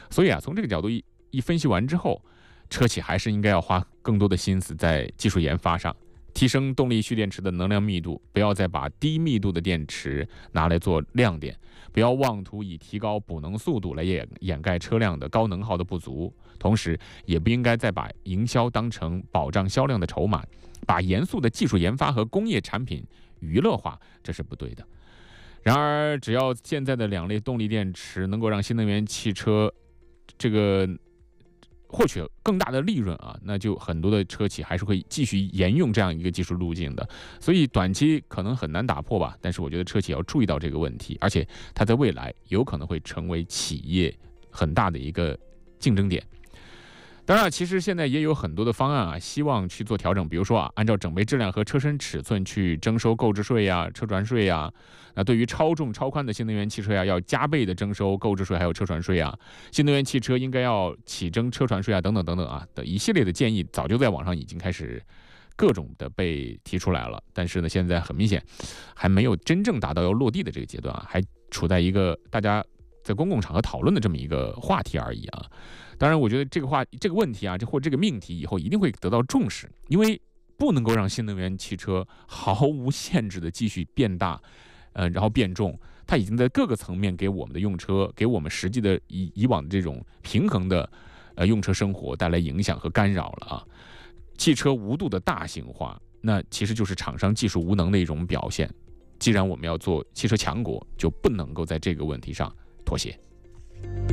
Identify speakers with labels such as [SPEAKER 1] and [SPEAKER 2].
[SPEAKER 1] 所以啊，从这个角度一分析完之后，车企还是应该要花更多的心思在技术研发上，提升动力蓄电池的能量密度，不要再把低密度的电池拿来做亮点，不要妄图以提高补能速度来掩盖车辆的高能耗的不足，同时也不应该再把营销当成保障销量的筹码，把严肃的技术研发和工业产品娱乐化，这是不对的。然而，只要现在的两类动力电池能够让新能源汽车这个获取更大的利润啊，那就很多的车企还是会继续沿用这样一个技术路径的。所以短期可能很难打破吧，但是我觉得车企要注意到这个问题，而且它在未来有可能会成为企业很大的一个竞争点。当然，其实现在也有很多的方案啊，希望去做调整，比如说啊，按照整备质量和车身尺寸去征收购置税呀、车船税呀。那对于超重超宽的新能源汽车呀，要加倍的征收购置税还有车船税啊。新能源汽车应该要起征车船税啊，等等等等啊的一系列的建议，早就在网上已经开始各种的被提出来了。但是呢，现在很明显还没有真正达到要落地的这个阶段啊，还处在一个大家在公共场合讨论的这么一个话题而已啊。当然，我觉得这个问题啊，或这个命题以后一定会得到重视，因为不能够让新能源汽车毫无限制的继续变大，然后变重，它已经在各个层面给我们的用车，给我们实际的以往的这种平衡的用车生活带来影响和干扰了啊。汽车无度的大型化，那其实就是厂商技术无能的一种表现。既然我们要做汽车强国，就不能够在这个问题上妥协。